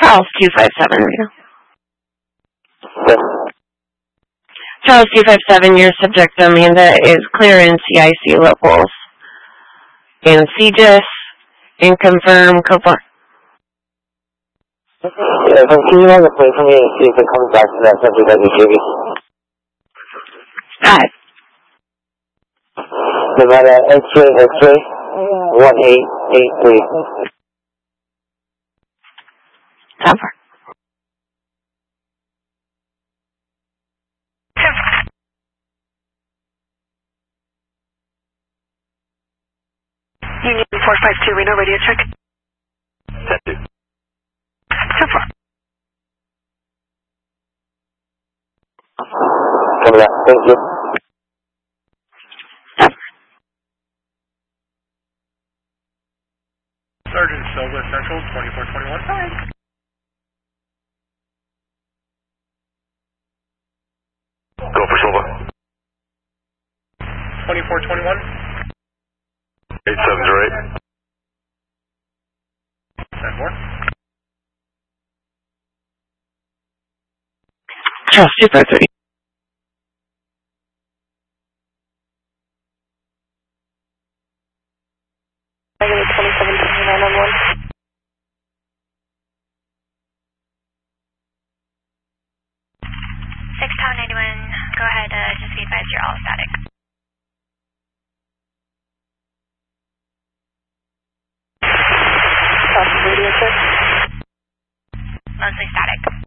Charles 257 reader. Yes. Charles 257, your subject Amanda is clear in CIC locals and CGIS and confirm coupon. Yeah, can you hold the plate for me and see if it comes back to that subject that we gave you? Hi. Nevada X-ray 1883. Cover. Union 452, Reno radio check. That dude. So far. Coming up, thank you. Sergeant Silva Central 2421. Hi. Go for Silva. 2421. 8708. 10 more. Charles 253. Regular 2729 6 Town 91, go ahead, just be advised you're all static. Radio check. Mostly static.